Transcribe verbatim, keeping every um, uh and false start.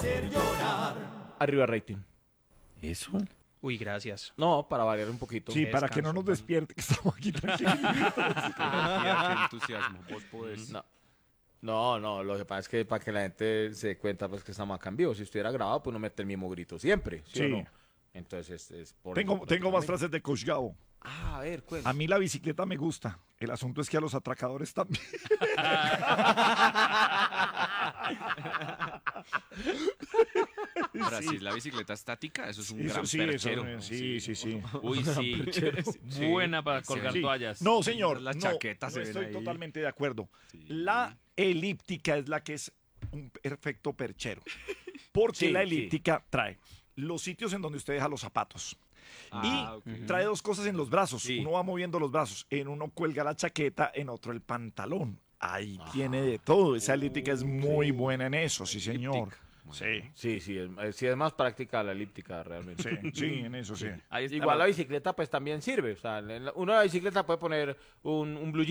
hacer llorar. Arriba rating. Eso. Uy, gracias. No, para variar un poquito. Sí, para que no nos Descanso. despierte, que estamos aquí tranquilos. Qué entusiasmo. Vos podés. No. No, no, lo que pasa es que para que la gente se dé cuenta pues que estamos acá en vivo. Si estuviera grabado, pues no mete el mismo grito siempre, ¿sí, Sí. o no? Entonces es, es por tengo, eso, tengo más prácticamente. frases de Coach Gabo. Ah, a ver, cuenta. A mí la bicicleta me gusta. El asunto es que a los atracadores también. Ahora, Sí. si es la bicicleta estática, eso es un Eso gran sí, eso, perchero. sí, sí, sí. Uy, sí. Buena para colgar Sí. toallas. No, señor. Las no, chaquetas no se ven estoy ahí. totalmente de acuerdo. Sí. La elíptica es la que es un perfecto perchero. Porque Sí, la sí. elíptica trae los sitios en donde usted deja los zapatos. Ah, y ok. trae dos cosas en los brazos. Sí. Uno va moviendo los brazos. En uno cuelga la chaqueta, en otro el pantalón. Ahí Ah. tiene de todo. Esa elíptica es muy buena en eso, sí, señor. Elíptica. Sí, Sí, sí, es, eh, sí, es más práctica la elíptica realmente. sí, sí, en eso sí. Ahí está Igual la bicicleta pues también sirve. O sea, en la- uno en la bicicleta puede poner un, un blue